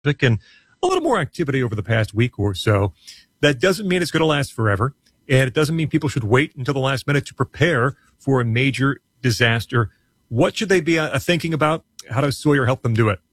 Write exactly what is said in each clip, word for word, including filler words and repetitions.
and a little more activity over the past week or so. That doesn't mean it's going to last forever, and it doesn't mean people should wait until the last minute to prepare for a major disaster. What should they be uh, thinking about? How does Sawyer help them do it?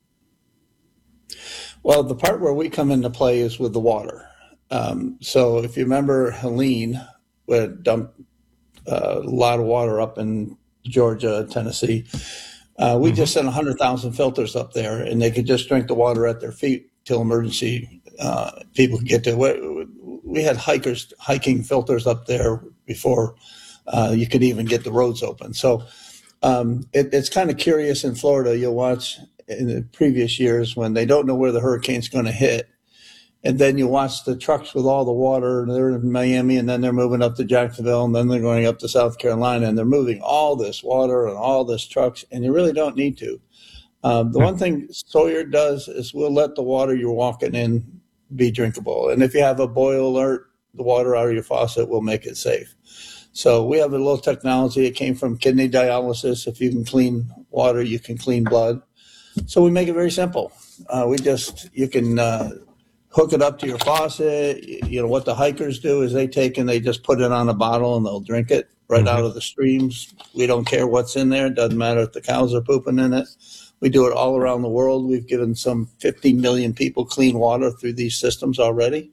Well, the part where we come into play is with the water. Um, so if you remember Helene, we had dumped uh, a lot of water up in Georgia, Tennessee. Uh, we mm-hmm. just sent one hundred thousand filters up there, and they could just drink the water at their feet till emergency uh, people could get to it. We had hikers hiking filters up there before uh, you could even get the roads open. So um, it, it's kind of curious in Florida. You'll watch in the previous years when they don't know where the hurricane's going to hit. And then you watch the trucks with all the water, and they're in Miami, and then they're moving up to Jacksonville, and then they're going up to South Carolina, and they're moving all this water and all this trucks, and you really don't need to. Um, the one thing Sawyer does is we'll let the water you're walking in be drinkable. And if you have a boil alert, the water out of your faucet will make it safe. So we have a little technology. It came from kidney dialysis. If you can clean water, you can clean blood. So we make it very simple. Uh, we just, you can uh, hook it up to your faucet. You know, what the hikers do is they take and they just put it on a bottle and they'll drink it right mm-hmm. out of the streams. We don't care what's in there. It doesn't matter if the cows are pooping in it. We do it all around the world. We've given some fifty million people clean water through these systems already.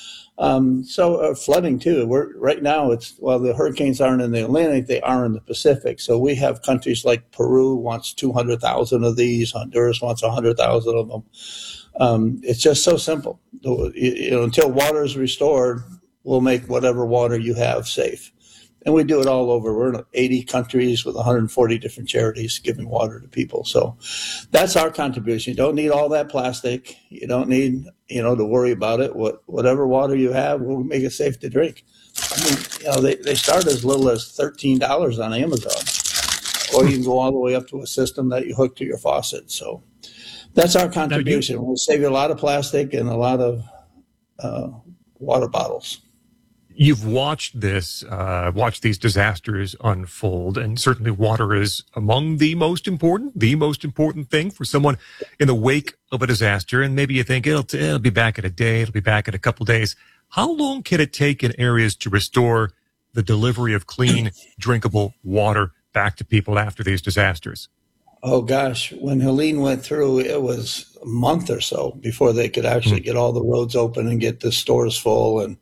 Um, so uh, flooding too. We're right now. It's while the hurricanes aren't in the Atlantic, they are in the Pacific. So we have countries like Peru wants two hundred thousand of these. Honduras wants one hundred thousand of them. Um, it's just so simple. You, you know, until water is restored, we'll make whatever water you have safe. And we do it all over. We're in eighty countries with one hundred forty different charities giving water to people. So that's our contribution. You don't need all that plastic. You don't need, you know, to worry about it. What, whatever water you have, we'll make it safe to drink. I mean, you know, they, they start as little as thirteen dollars on Amazon. Or you can go all the way up to a system that you hook to your faucet. So that's our contribution. We'll save you a lot of plastic and a lot of uh, water bottles. You've watched this, uh, watched these disasters unfold, and certainly water is among the most important, the most important thing for someone in the wake of a disaster. And maybe you think it'll, it'll be back in a day, it'll be back in a couple days. How long can it take in areas to restore the delivery of clean, drinkable water back to people after these disasters? Oh, gosh. When Helene went through, it was a month or so before they could actually mm-hmm. get all the roads open and get the stores full. And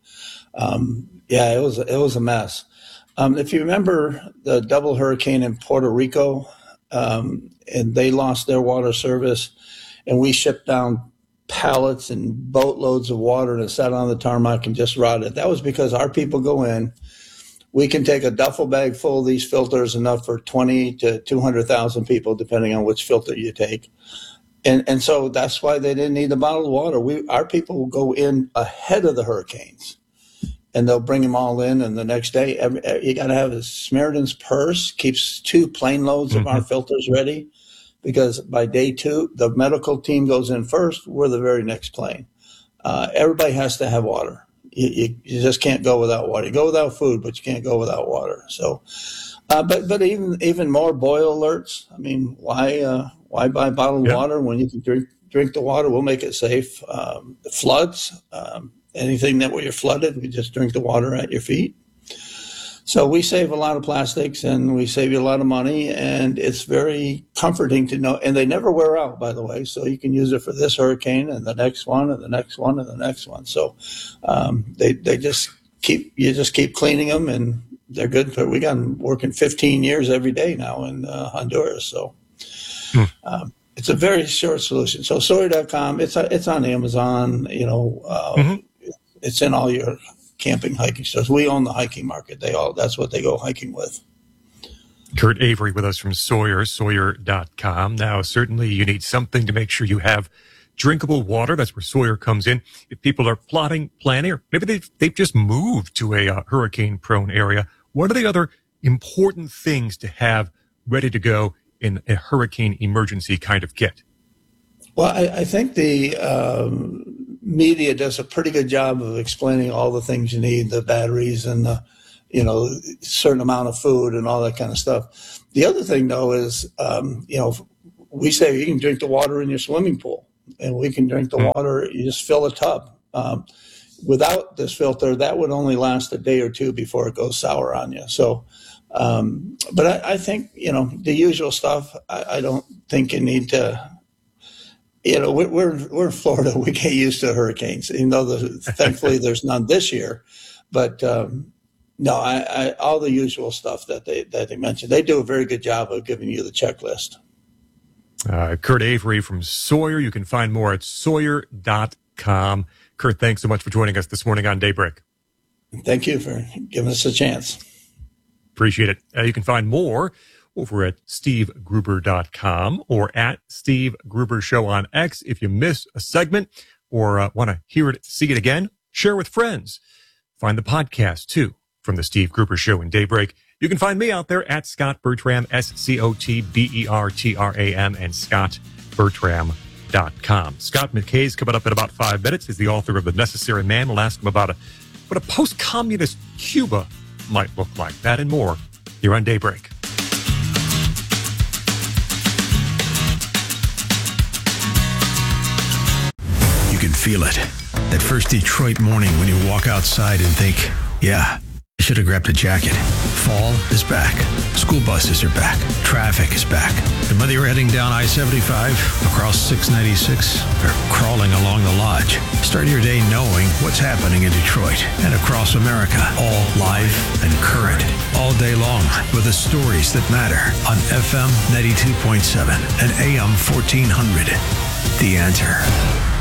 Um, yeah, it was it was a mess. Um, if you remember the double hurricane in Puerto Rico, um, and they lost their water service, and we shipped down pallets and boatloads of water and it sat on the tarmac and just rotted. That was because our people go in. We can take a duffel bag full of these filters, enough for twenty to two hundred thousand people, depending on which filter you take. And and so that's why they didn't need the bottled water. We our people will go in ahead of the hurricanes. And they'll bring them all in, and the next day, every, you got to have a Samaritan's Purse, keeps two plane loads mm-hmm. of our filters ready, because by day two, the medical team goes in first. We're the very next plane. Uh, everybody has to have water. You, you, you just can't go without water. You go without food, but you can't go without water. So, uh, but but even even more boil alerts. I mean, why uh, why buy bottled yeah. water when you can drink drink the water? We'll make it safe. Um, the floods. Um, Anything that where you're flooded, we just drink the water at your feet. So we save a lot of plastics and we save you a lot of money, and it's very comforting to know. And they never wear out, by the way. So you can use it for this hurricane and the next one and the next one and the next one. So um, they they just keep you just keep cleaning them, and they're good. For we got them working fifteen years every day now in uh, Honduras. So. Hmm. Um, It's a very short solution. So Sawyer dot com, it's a, it's on Amazon, you know, uh, mm-hmm. it's in all your camping, hiking stores. We own the hiking market. They all, that's what they go hiking with. Kurt Avery with us from Sawyer, Sawyer dot com. Now, certainly you need something to make sure you have drinkable water. That's where Sawyer comes in. If people are plotting, planning, or maybe they've, they've just moved to a uh, hurricane-prone area, what are the other important things to have ready to go in a hurricane emergency kind of kit? Well, I, I think the um, media does a pretty good job of explaining all the things you need, the batteries and the, you know, certain amount of food and all that kind of stuff. The other thing, though, is, um, you know, we say you can drink the water in your swimming pool. and we can drink the water. You just fill a tub. Um, without this filter, that would only last a day or two before it goes sour on you. So, um, but I, I think, you know, the usual stuff, I, I don't think you need to, you know, we're, we're, we're in Florida. We get used to hurricanes, even though the, thankfully there's none this year. But um, no, I, I, all the usual stuff that they that they mentioned, they do a very good job of giving you the checklist. Uh, Kurt Avery from Sawyer. You can find more at Sawyer dot com. Kurt, thanks so much for joining us this morning on Daybreak. Thank you for giving us a chance. Appreciate it. Uh, you can find more over at Steve Gruber dot com or at Steve Gruber Show on X. If you miss a segment or uh, want to hear it, see it again, share with friends. Find the podcast, too, from the Steve Gruber Show in Daybreak. You can find me out there at Scott Bertram, S C O T B E R T R A M, and Scott Bertram dot com. Scott McKay's coming up in about five minutes. He's the author of The Necessary Man. We'll ask him about a, what a post-communist Cuba might look like. That and more here on Daybreak. You can feel it. That first Detroit morning when you walk outside and think, yeah, I should have grabbed a jacket. Fall is back. School buses are back. Traffic is back. And whether you're heading down I seventy-five, across six ninety-six, or crawling along the Lodge, start your day knowing what's happening in Detroit and across America. All live and current. All day long with the stories that matter on F M ninety-two point seven and A M fourteen hundred. The Answer.